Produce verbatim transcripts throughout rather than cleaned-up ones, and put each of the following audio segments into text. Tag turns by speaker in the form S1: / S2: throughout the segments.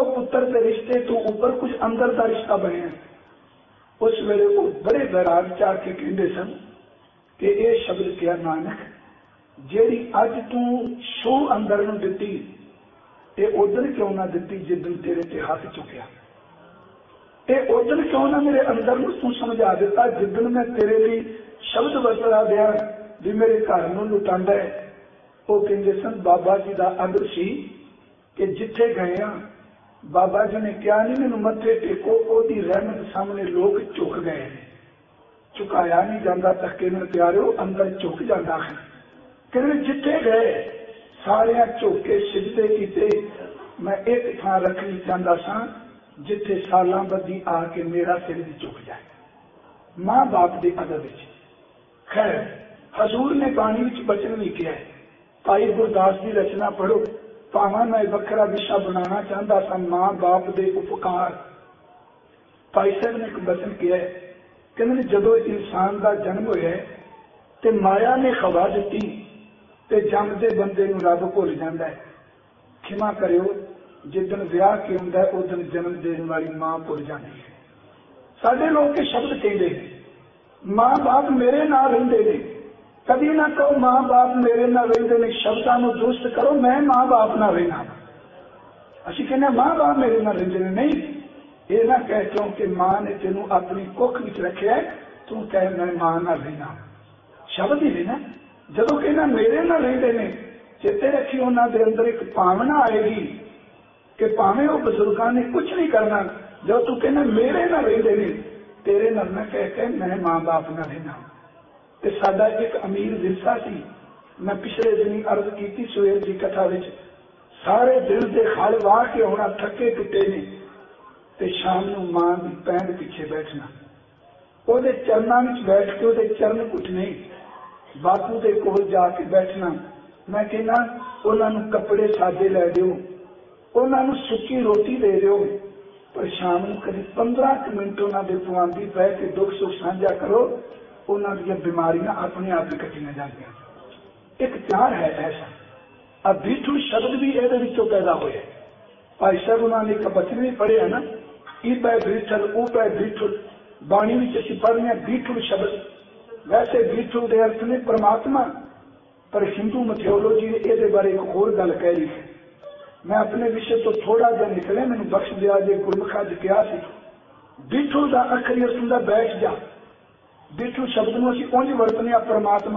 S1: प्यो पुत्र के रिश्ते तो ऊपर कुछ अंदर का रिश्ता बने। उस वेले वो बड़े वैराग चाह के कहते सन कि यह शब्द क्या नानक, जेड़ी अज तू शो अंदर नूं दिती ये उधर क्यों ना दिती जिदन तेरे ते हाथ चुकिया। ये उधर क्यों ना मेरे अंदर नूं तू समझा दिता जिदन मैं तेरे लिए शब्द वरता दिया भी मेरे घर नूं लुटांदा है। वो कहते सन बाबा जी का आदर सी कि जिथे गए हाँ बाबा जी ने क्या नहीं मैनू मत्थे टेको, ओदी रहमत सामने लोग झुक गए, झुकाया नहीं जाता धक्के में प्यारो अंदर झुक जाता है। कहते जिथे गए सारे झुक के सिजदे कीते, मैं एक थां रखनी चाहता सा जिथे सालां बदी आके मेरा सिर भी झुक जाए। मां बाप के अदब विच खैर हजूर ने बाणी विच बचन भी किया है। भाई गुरदास की रचना पढ़ो, भावें मैं वखरा विशा बनाना चाहता सा मां बाप के उपकार। भाई साहब ने एक वचन किया है, कहते जदों इंसान का जन्म होया ते माया ने खवा दी ते जमदे बंदे नूं रब भुल जांदा है। खिमा करियो जिदन विआह की हुंदा है उस दिन जन्म देने वाली मां भुल जाती है। साडे लोग के शब्द कहते हैं मां बाप मेरे नाल रहिंदे ने, कभी ना कहो मां बाप मेरे नाल रहिंदे ने, शब्दां नूं दुरुस्त करो मैं मां बाप नाल रहना। असीं कहने मां बाप मेरे नाल रहिंदे ने, नहीं ये ना कह क्योंकि मां ने तेनू अपनी कुख विच रखिया तू कह मैं मां नाल रहना। शब्द ही ने ना जदों कहना मेरे नाल रहिंदे ने, चेते रखी उन्हां दे अंदर एक भावना आएगी कि भावें वो बजुर्गों ने कुछ नहीं करना, जो तू कहना मेरे नाल रहिंदे ने तेरे नाल मैं कह के मैं मां बाप नाल रहना। ते साडा एक अमीर विरसा सी, मैं पिछले दिन अर्ज की सवेर की कथा विच, सारे दिल के खल वाह के होना थके टुटे ने ते शाम नूं मां दी पैंद पिछे बैठना, ओहदे चरनां विच बैठ के ओहदे चरण घुटने, बापू के कोल जाके बैठना। मैं कहना उन्होंने कपड़े सादे लै दिओ, उन्होंने सुक्की रोटी दे दिओ, पर शाम को कभी पंद्रह मिनट उन्होंने पवांदी बह के दुख सुख साझा करो, उन्होंने बीमारियां अपने आप ही कटिया जाएंगी। एक प्यार है ऐसा। अब बीठू शब्द भी ये पैदा हुए। भाई साहब उन्होंने एक बचन भी पढ़िया ना, ई पै बीठल ऊ पै बीठुल, बाणी में असीं पढ़ने बीठुल शब्द, वैसे बीठुल के अर्थ ने परमात्मा, पर हिंदू मैथियोलॉजी ने ये बारे एक होर गल कह रही है। मैं अपने विषय तो थोड़ा जहा निकले, मैंने बख्श दिया जे गुरमुखा च कहा सी बीठुल का अखरी अर्थ हुंदा बैठ जा। बीठुल शब्द नूं असीं उंज वरतने परमात्मा,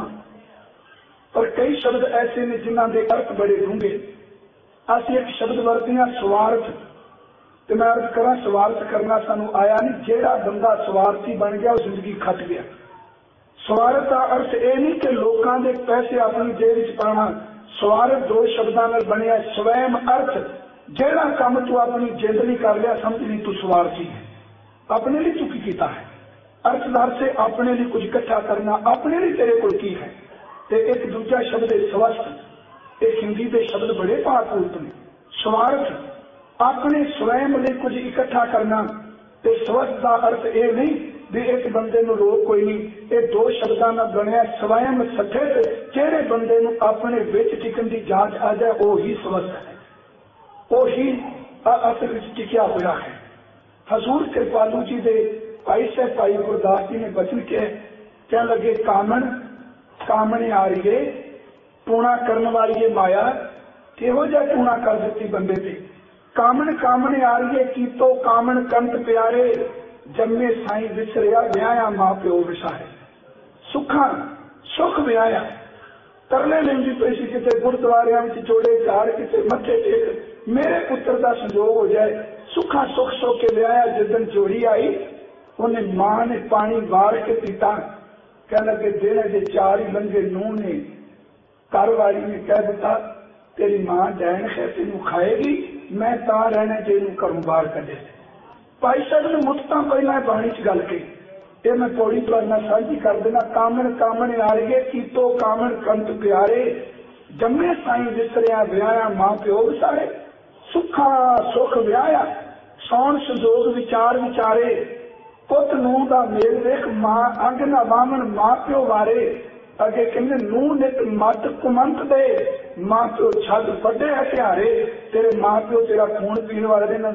S1: पर कई शब्द ऐसे ने जिन्हां दे अर्थ बड़े डूंघे। असीं एक शब्द वरतने स्वार्थ, ते मैं अर्ज करा स्वार्थ करना सानू आया नहीं, जेड़ा बंदा स्वार्थी बन गया वो जिंदगी खट गया। स्वार्थ का अर्थ यह नहीं कि लोगों के पैसे अपनी जेब च पाना, स्वार्थ दो शब्दों में बनया स्वयं अर्थ, जेड़ा काम तू अपनी जिंद नहीं कर लिया समझ नहीं तू स्वार्थी है, अपने लिए चुकी किया है। अर्थदार से अपने लिए कुछ इकट्ठा करना, अपने लिए तेरे को की है। ते एक दूजा शब्द है स्वस्थ, एक हिंदी के शब्द बड़े पावरफुल ने। स्वार्थ अपने स्वयं लिए कुछ इकट्ठा करना, ते स्वस्थ का अर्थ यह नहीं भी एक बंदे नूं रोक कोई नहीं, ये दो शब्दों में बनया स्वयं सठे, जेड़े बंदे नूं अपने विच टिकन की जांच आ जाए वो ही स्वस्थ है, वो ही असल विच टिकिया हुआ है। हजूर कृपालू जी के भाई साहब भाई गुरदास जी ने बचन के कह लगे कामन कामने आ रही है, टूणा करने वाली है माया, किहो जा टूणा कर दी बंदे पे। कामन कामने आ रही है की तो कामन कंत प्यारे, जम्मे साई विसरिया ब्याया मां प्यो विसारे। सुखा सुख ब्याया तरले लेंदी पैसी किते गुरुद्वारियां विच जोड़े चार किते मथे टेक मेरे पुत्र का संजोग हो जाए। सुखा सुख सुख के ब्याया जिदन जोड़ी आई, उन्हें मां ने पानी वार के पीता, कह लगे दिन जे चार ही लंघे नूह ने घर वाली ने कह दिता तेरी मां डैन है तेन खाएगी, मैं ता रहना तेन घरों बाहर कढे। भाई साहब ने मुत्ता पहला बाणी च गल कही, ये मैं थोड़ी तुहाडे साझी कर देना। कामन कामन आ रही है की तो कामन कंत प्यारे, जम्मे साई विसरिया ब्याया मां प्यो विसारे। सुखा सुख ब्याया सौन संजोग विचार विचारे, पुत नूह का मेल देख मां अंग ना वामन मां प्यो वारे। अगे कहते नूह नित मत कुमंत दे, मां प्यो छद फटे हथियारे। तेरे मां प्यो तेरा खून पीने वाले